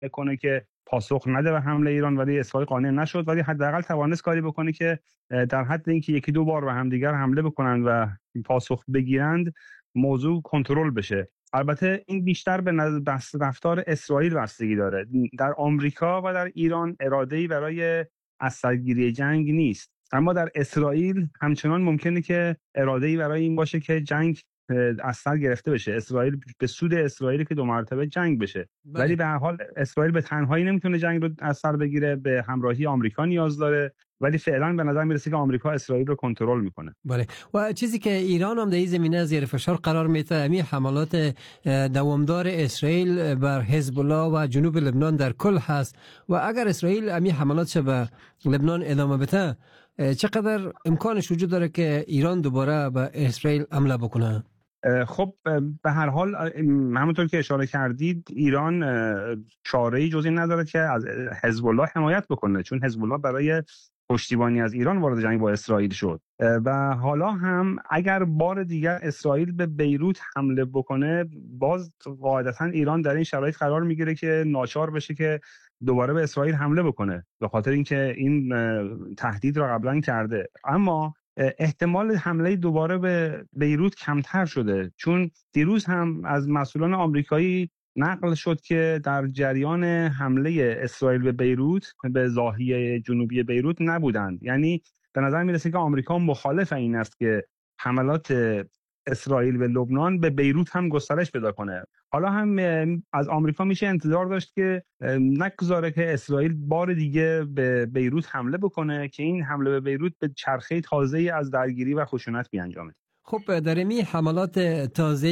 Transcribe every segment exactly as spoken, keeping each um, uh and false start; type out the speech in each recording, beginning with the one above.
کنه که پاسخ نده به حمله ایران، ولی اسرائیل قانع نشد، ولی حداقل توانست کاری بکنه که در حد اینکه یکی دو بار به همدیگر حمله بکنن و پاسخ بگیرند موضوع کنترل بشه. البته این بیشتر به بس رفتار اسرائیل بستگی داره. در آمریکا و در ایران اراده‌ای برای از سرگیری جنگ نیست، اما در اسرائیل همچنان ممکنه که اراده‌ای برای این باشه که جنگ از سر گرفته بشه. اسرائیل به سود اسرائیل که دو مرتبه جنگ بشه، بله. ولی به هر حال اسرائیل به تنهایی نمیتونه جنگ رو از سر بگیره، به همراهی آمریکا نیاز داره، ولی فعلا به نظر میرسه که آمریکا اسرائیل رو کنترل میکنه. بله. و چیزی که ایران هم در این زمینه زیر فشار قرار میده همین حملات دوامدار اسرائیل بر حزب الله و جنوب لبنان در کل هست و اگر اسرائیل همین حملاتش به لبنان ادامه بده چقدر امکانش وجود داره که ایران دوباره به اسرائیل حمله بکنه؟ خب به هر حال همونطور که اشاره کردید ایران چاره‌ای جز این نداره که از حزب الله حمایت بکنه، چون حزب الله برای پشتیبانی از ایران وارد جنگ با اسرائیل شد و حالا هم اگر بار دیگر اسرائیل به بیروت حمله بکنه باز قاعدتاً ایران در این شرایط قرار میگیره که ناچار بشه که دوباره به اسرائیل حمله بکنه، به خاطر اینکه این تهدید را قبلا کرده. اما احتمال حمله دوباره به بیروت کمتر شده، چون دیروز هم از مسئولان آمریکایی نقل شد که در جریان حمله اسرائیل به بیروت به ناحیه جنوبی بیروت نبودند. یعنی به نظر میرسه که آمریکا مخالف این است که حملات اسرائیل به لبنان به بیروت هم گسترش پیدا کنه. حالا هم از آمریکا میشه انتظار داشت که نگذاره که اسرائیل بار دیگه به بیروت حمله بکنه که این حمله به بیروت به چرخه تازه‌ای از درگیری و خشونت بیانجامه. خب در این حملات تازه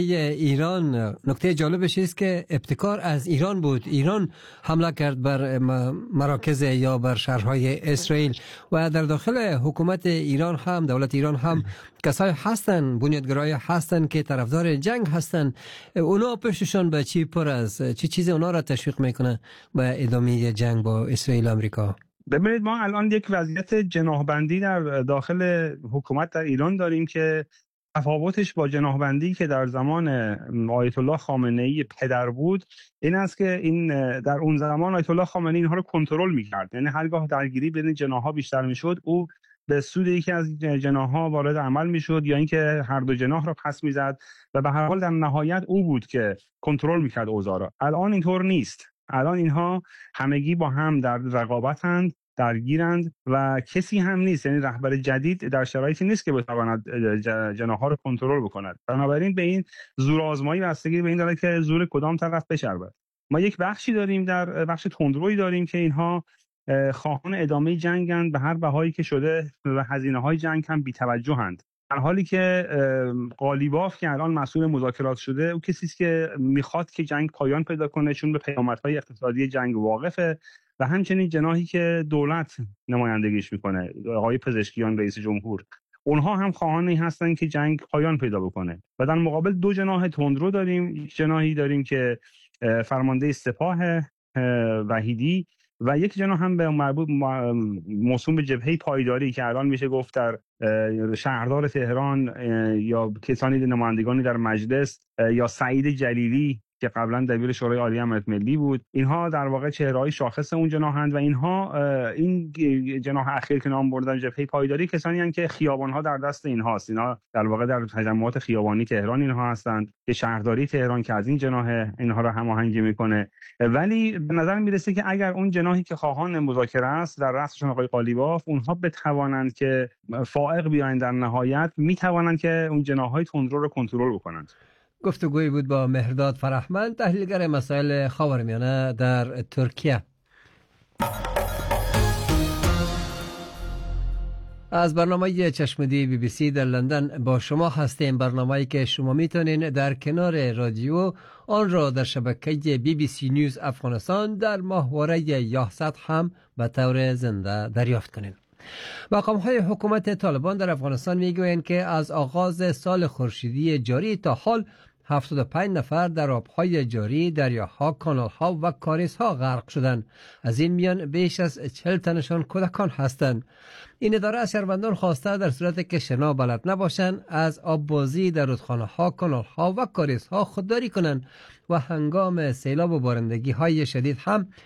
ایران نکته جالبش است که ابتکار از ایران بود. ایران حمله کرد بر مراکز یا بر شهرهای اسرائیل و در داخل حکومت ایران هم دولت ایران هم کسای هستن، بنیادگرای هستن که طرفدار جنگ هستن. اونا پشتشون به چی پر از چی چیزی اونا را تشویق میکنه به ادامه جنگ با اسرائیل و آمریکا؟ ببینید ما الان یک وضعیت جناحبندی در داخل حکومت در ایران داریم که تفاوتش با جناحبندی که در زمان آیت الله خامنه‌ای پدر بود این است که این در اون زمان آیت الله خامنه‌ای اینها رو کنترل می‌کرد، یعنی هرگاه درگیری بین جناح‌ها بیشتر می‌شد او به سود یکی از جناح‌ها وارد عمل می‌شد یا اینکه هر دو جناح را پس می‌زد و به هر حال در نهایت او بود که کنترل می‌کرد اوضاع را. الان اینطور نیست. الان اینها همگی با هم در رقابتند، درگیرند و کسی هم نیست، یعنی رهبر جدید در شرایطی نیست که بتواند جناح‌ها رو کنترل بکند. بنابراین به این زور آزمایی بستگی به این داره که زور کدام طرف بچربد. ما یک بخشی داریم، در بخش تندرویی داریم که اینها خواهان ادامه جنگند به هر بهایی که شده و هزینه‌های جنگ هم بی‌توجهند. در حالی که قالیباف که الان مسئول مذاکرات شده او کسی است که میخواد که جنگ پایان پیدا کنه، چون به پیامدهای اقتصادی جنگ واقفه و همچنین جناحی که دولت نمایندگیش میکنه آقای پزشکیان رئیس جمهور، اونها هم خواهانی هستن که جنگ پایان پیدا بکنه. و در مقابل دو جناح تندرو داریم، یک جناحی داریم که فرمانده سپاه وحیدی و یک جناح هم به مربوط موسوم به جبهه پایداری که الان میشه گفت در شهردار تهران یا کسانی نمایندگانی در مجلس یا سعید جلیلی که قبلا دبیر شورای عالی امنیت ملی بود، اینها در واقع چهره‌های شاخص اون جناحند و اینها این جناح اخیر که نام بردن جبهه پایداری کسانی هستند که خیابان‌ها در دست اینهاست. اینها در واقع در تجمعات خیابانی تهران اینها هستند که شهرداری تهران که از این جناح اینها را هماهنگی میکنه. ولی به نظر میرسه که اگر اون جناحی که خواهان مذاکره است در رأسشون آقای قالیباف اونها بتوانند که فائق بیاین در نهایت میتوانند که اون جناح‌های تندرو رو کنترل بکنند. گفتگویی بود با مهرداد فرهمند، تحلیلگر مسائل خاورمیانه در ترکیه. از برنامه چشمدی بی بی سی در لندن با شما هستیم، برنامه‌ای که شما میتونین در کنار رادیو آن را در شبکه بی بی سی نیوز افغانستان در ماهواره یاهصد هم به طور زنده دریافت کنین. مقام‌های حکومت طالبان در افغانستان میگویند که از آغاز سال خورشیدی جاری تا حال هفتاد و پنج نفر در آب‌های جاری، دریاها، کانال‌ها و کاریزها غرق شدند. از این میان بیش از چهل تنشان کودکان هستند. این اداره از شهروندان خواسته در صورتی که شنا بلد نباشند از آببازی در رودخانه‌ها، کانال‌ها و کاریزها خودداری کنند و هنگام سیلاب و بارندگی‌های شدید هم